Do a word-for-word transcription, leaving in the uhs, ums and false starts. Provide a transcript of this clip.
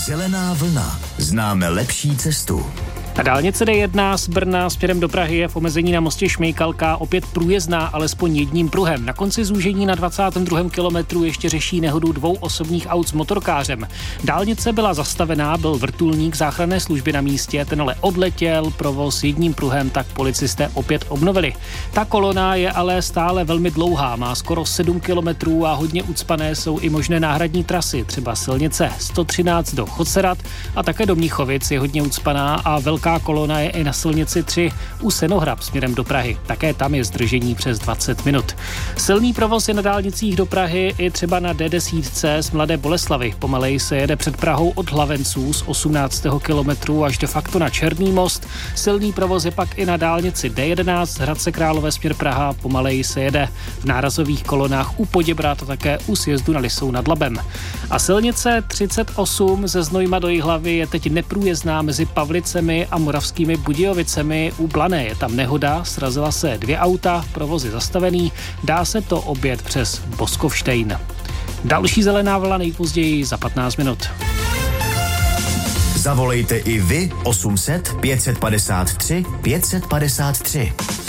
Zelená vlna. Známe lepší cestu. A dálnice D jedna z Brna směrem do Prahy je v omezení na mostě Šmejkalka opět průjezdná alespoň jedním pruhem. Na konci zúžení na dvacátém druhém kilometru ještě řeší nehodu dvou osobních aut s motorkářem. Dálnice byla zastavená, byl vrtulník záchranné služby na místě, ten ale odletěl, provoz jedním pruhem tak policisté opět obnovili. Ta kolona je ale stále velmi dlouhá, má skoro sedm kilometrů a hodně ucpané jsou i možné náhradní trasy, třeba silnice sto třináct do Chocerat a také do Mnichovic je hodně ucpaná a velká Velká kolona je i na silnici tři u Senohrab směrem do Prahy. Také tam je zdržení přes dvacet minut. Silný provoz je na dálnicích do Prahy i třeba na D deset z Mladé Boleslavi. Pomalej se jede před Prahou od Hlavenců z osmnáctého kilometru až de facto na Černý most. Silný provoz je pak i na dálnici D jedenáct z Hradce Králové směr Praha. Pomalej se jede v nárazových kolonách u Poděbrad a také u sjezdu na Lisou nad Labem. A silnice třicet osm ze Znojma do Jihlavy je teď neprůjezdná mezi Pavlicemi a Moravskými Budějovicemi. U Blané je tam nehoda, srazila se dvě auta, provoz je zastavený, dá se to objet přes Boskovštejn. Další zelená vlna nejpozději za patnáct minut. Zavolejte i vy osm set pět set padesát tři pět set padesát tři.